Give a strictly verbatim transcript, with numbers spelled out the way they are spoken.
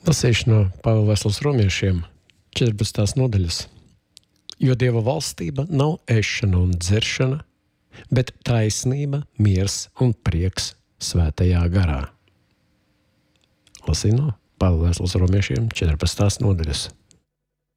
Lasīšu no Pāvila vēstules romiešiem četrpadsmitās nodaļas. Jo Dieva valstība nav ēšana un dzeršana, bet taisnība, miers un prieks svētajā garā. Lasīju no Pāvila vēstules romiešiem četrpadsmitās nodaļas.